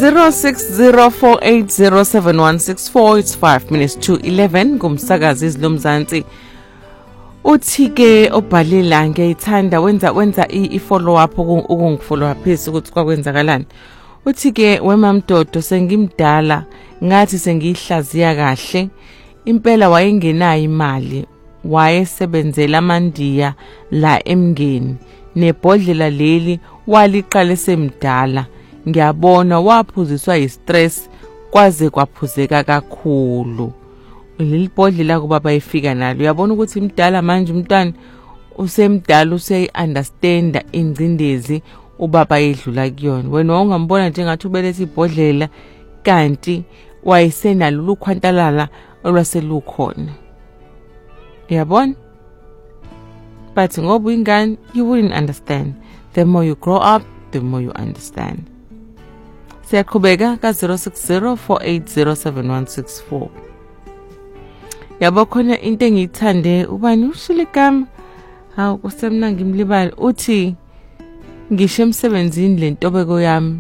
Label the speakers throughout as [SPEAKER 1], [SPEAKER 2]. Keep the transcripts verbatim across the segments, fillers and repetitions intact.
[SPEAKER 1] zero six zero four eight zero seven one six four. It's five minutes to eleven ngumsakazi izilomzansi. Uthi ke obhalela ngiyithanda wenza wenza i follow up ukungifollow up phisi ukuthi kwakwenzakalani. Uthi ke wemamdodo sengimdala ngathi sengihlaziya kahle impela wayengenayo imali wayesebenzela amandiya la emngeni nebhodlela leli waliqale semdala ngiyabona waphuziswa istress kwaze kwaphuzeka kakhulu. Leli bhodlela kuba bayifika nalo uyabona ukuthi imdala manje umntwana usemdala use understand ingcindezi ubaba yedlula kuyona. Wena ungambona njengathi ubelethe ibhodlela kanti wayesenalo lukhwantalala olwaselukhona. Uyabona? But ngoba ingane you wouldn't understand. The more you grow up, the more you understand. Siyaqhubeka ka zero six zero four eight zero seven one six four. Yabo khona into engiyithande ubani ushile igama hawu kusemna ngimlibala uthi ngisho emsebenzini lentobeko yami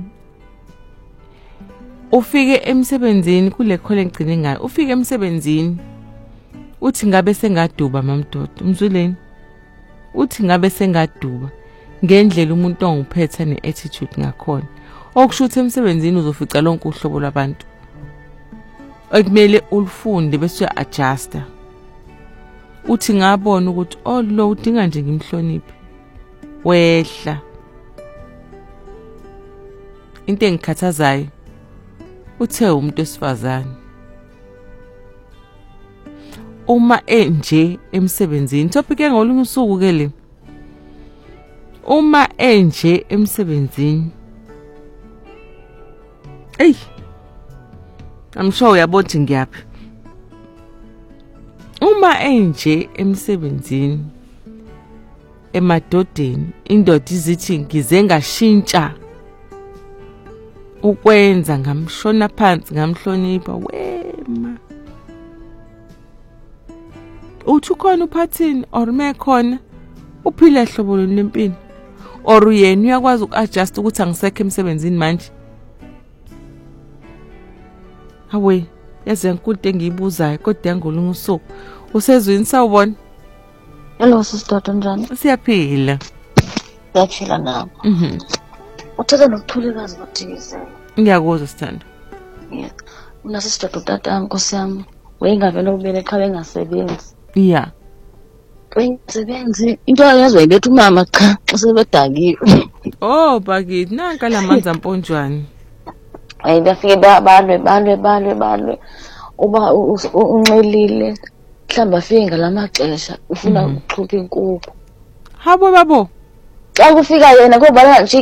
[SPEAKER 1] ufike emsebenzini kule khole engcine ngayo ufike emsebenzini uthi ngabe sengaduba mamdodo umzuleni uthi ngabe sengaduba ngendlela umuntu onguphethe neattitude ngakhona okushuthi emsebenzini uzofica lonke uhlobo lwabantu ekumele ulifunde bese uya-adjusta. Uthi ngabona ukuthi oh lo udinga nje ngimhloniphe wehla. Into engikhathazayo uthe umuntu osifazane uma enje emsebenzini topic engolunye usuku ke le uma enje emsebenzini ey I'm sure uyabona ngiyaphi uma enje emsebenzini emadodeni indoda izithi ngize ngashintsha ukwenza ngamshona phansi ngamhlonipha wema uthi khona uphathini or mekhona uphile hlobo lempilo or uyena uyakwazi uku-adjust ukuthi angisekho emsebenzini manje. Hawe yazi yankulu engiyibuzayo kodwa yangolunye usuku usezwini sawubona.
[SPEAKER 2] Hello sister njani?
[SPEAKER 1] Siyaphila.
[SPEAKER 2] Siyaphila nami.
[SPEAKER 1] Mhm.
[SPEAKER 2] Uthatha nokuthulekazi kodikizela.
[SPEAKER 1] Ngiyakuzwa sithando.
[SPEAKER 2] Yeah. Una sister tata nkosi yami wayengavela ubele eqhawe engasebenzi.
[SPEAKER 1] Yeah.
[SPEAKER 2] Wengisebenzi into ayazi wayibetha umama cha usebedakiwe.
[SPEAKER 1] Oh bakithi nanka lamanzi amponjwane.
[SPEAKER 2] Ay bafike balwe balwe balwe balwe uba unxelile mhlamba afike ngalamaxesha ufuna ukuxhupha inkukhu.
[SPEAKER 1] Habo babo
[SPEAKER 2] xa kufika yena kuba nje